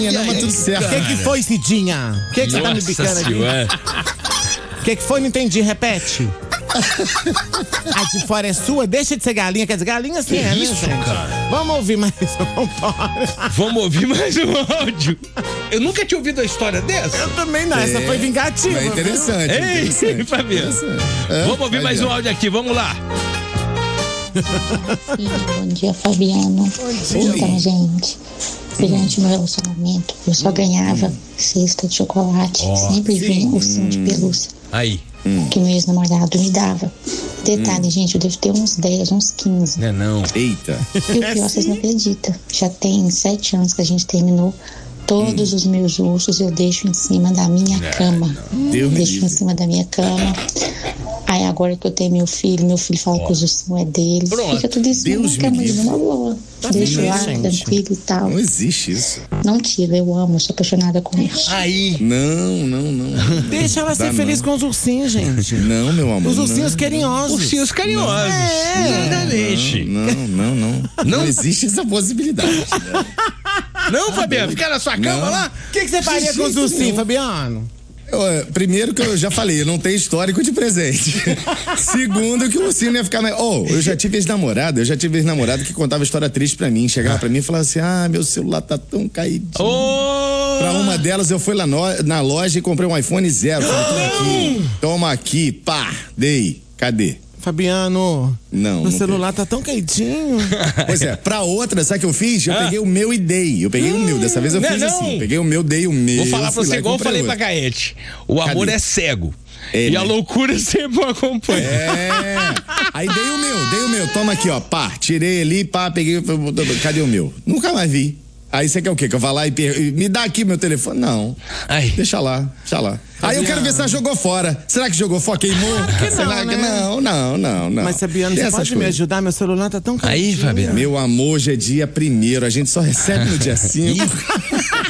Não, mas tudo certo. O que foi, Cidinha? O que você tá me bicando aqui? O que foi? Não entendi, repete. A de fora é sua? Deixa de ser galinha, quer dizer, galinha sim é, isso, né, gente? cara? Vamos ouvir mais um. Vamos ouvir mais um áudio. Eu nunca tinha ouvido a história dessa. Eu também não, essa foi vingativa. É interessante. Ei, Fabiano. Vamos ouvir mais um áudio aqui, vamos lá. Bom dia, Fabiano. Então, gente, durante o meu relacionamento, eu só ganhava cesta de chocolate. Sempre vinha ursinho de pelúcia. Aí. Que meu ex-namorado me dava. Detalhe, gente, eu devo ter uns 10, uns 15. Não. Eita. E o pior, vocês não acreditam. Já tem 7 anos que a gente terminou. Todos os meus ursos eu deixo em cima da minha cama. Deixo em cima da minha cama. Aí agora que eu tenho meu filho fala que os ursinhos é dele. Pronto. Fica tudo isso na cama, numa boa. Deixo lá, tranquilo e tal. Não existe isso. Não tiro, eu amo, sou apaixonada com isso. Aí. Não. Deixa ela ser feliz com os ursinhos, gente. Não, meu amor. Os ursinhos carinhosos. Ursinhos carinhosos. Exatamente. Não existe essa possibilidade. Não, Fabiano, ficar na sua cama lá? O que você faria com os ursinhos, Fabiano? Primeiro que eu já falei, eu não tenho histórico de presente. Segundo que o ursinho não ia ficar... eu já tive ex-namorado que contava história triste pra mim. Chegava pra mim e falava assim, meu celular tá tão caidinho. Pra uma delas eu fui lá na loja e comprei um iPhone 0. Falei, toma aqui, pá, dei. Cadê? Fabiano, Não. meu celular tá tão caidinho. Pois é, pra outra, sabe o que eu fiz? Eu peguei o meu e dei. Eu peguei o meu, dessa vez eu fiz assim. Peguei o meu, dei o meu. Vou falar pra você igual eu falei pra Gaete. O amor é cego. E a loucura sempre acompanha. Aí dei o meu. Toma aqui, ó, pá. Tirei ali, pá, peguei. Cadê o meu? Nunca mais vi. Aí você quer o quê? Que eu vá lá e me dá aqui meu telefone? Não. Deixa lá. Aí eu quero ver se ela jogou fora. Será que jogou fora? Queimou? Não. Mas, Fabiano, você pode me ajudar? Meu celular tá tão caidinho. Aí, Fabiano. Meu amor, hoje é dia 1º. A gente só recebe no dia 5.